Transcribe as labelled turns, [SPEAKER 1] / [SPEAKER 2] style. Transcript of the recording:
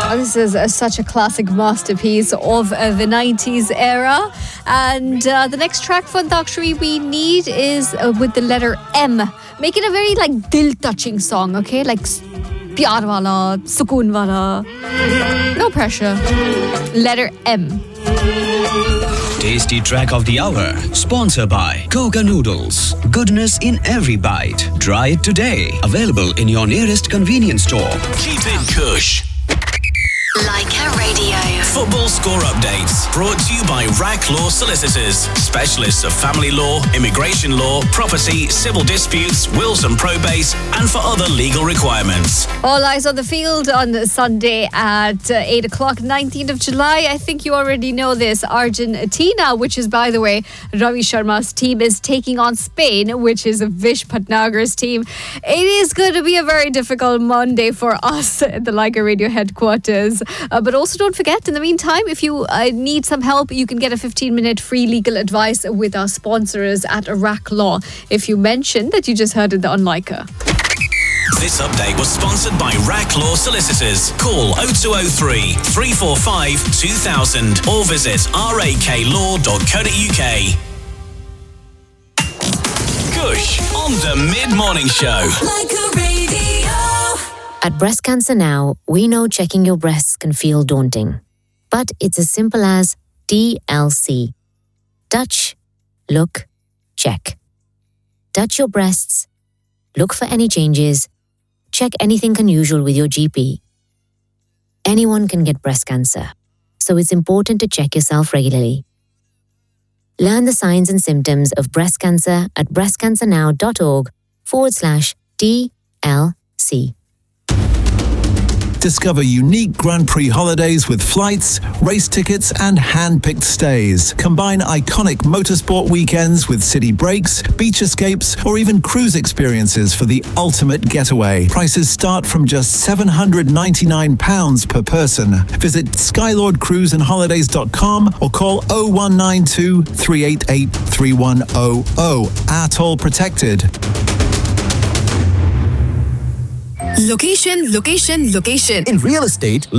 [SPEAKER 1] This is such a classic masterpiece of the 90s era. And the next track for Antakshari we need is with the letter M. Make it a very dil-touching song, okay? Like pyar wala, sukoon wala. No pressure. Letter M.
[SPEAKER 2] Tasty track of the hour, sponsored by Coca Noodles. Goodness in every bite. Try it today. Available in your nearest convenience store.
[SPEAKER 3] Keep it Kush.
[SPEAKER 4] Leica Radio.
[SPEAKER 3] Football score updates brought to you by RAK Law Solicitors, specialists of family law, immigration law, property, civil disputes, wills and probates, and for other legal requirements.
[SPEAKER 1] All eyes on the field on Sunday at 8 o'clock, 19th of July. I think you already know this. Argentina, which is, by the way, Ravi Sharma's team, is taking on Spain, which is Vish Bhatnagar's team. It is going to be a very difficult Monday for us at the Leica Radio headquarters. But also don't forget, in the meantime, if you need some help, you can get a 15-minute free legal advice with our sponsors at RAK Law if you mention that you just heard it on Leica.
[SPEAKER 3] This update was sponsored by RAK Law Solicitors. Call 0203 345 2000 or visit raklaw.co.uk. Kush on the Mid-Morning Show.
[SPEAKER 4] Leica Radio.
[SPEAKER 5] At Breast Cancer Now, we know checking your breasts can feel daunting. But it's as simple as DLC. Touch, look, check. Touch your breasts, look for any changes, check anything unusual with your GP. Anyone can get breast cancer, so it's important to check yourself regularly. Learn the signs and symptoms of breast cancer at breastcancernow.org/DLC.
[SPEAKER 6] Discover unique Grand Prix holidays with flights, race tickets, and hand-picked stays. Combine iconic motorsport weekends with city breaks, beach escapes, or even cruise experiences for the ultimate getaway. Prices start from just £799 per person. Visit skylordcruiseandholidays.com or call 0192 388 3100. ATOL protected.
[SPEAKER 7] Location, location, location.
[SPEAKER 8] In real estate,